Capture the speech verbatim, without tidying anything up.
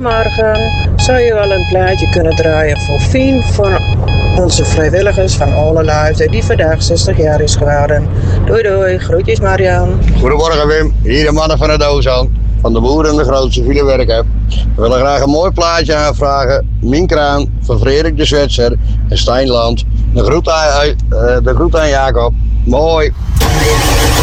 Goedemorgen. Zou je wel een plaatje kunnen draaien voor Fien van onze vrijwilligers van alle Lives die vandaag zestig jaar is geworden. Doei doei, groetjes Marian. Goedemorgen Wim, hier de mannen van het Ozaan, van de boeren en de grootste filewerken. We willen graag een mooi plaatje aanvragen. Mien Kraan, van Frederik de Zwetser en Stijn Land. De groet aan, uh, de groet aan Jacob. Mooi.